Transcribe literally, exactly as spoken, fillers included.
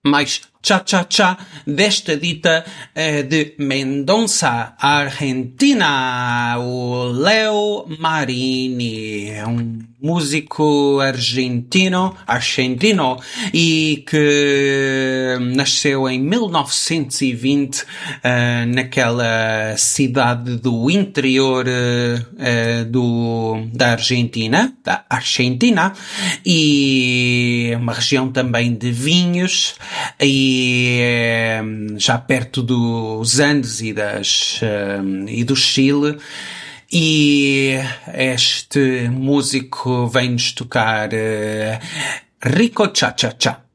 mais cha-cha-cha desta dita eh, de Mendonça, Argentina, o Leo Marini, é um músico argentino, argentino, e que nasceu em mil novecentos e vinte uh, naquela cidade do interior uh, do, da Argentina, da Argentina, e uma região também de vinhos, e já perto dos Andes e, das, uh, e do Chile. E este músico vem-nos tocar uh, Rico Cha Cha Cha.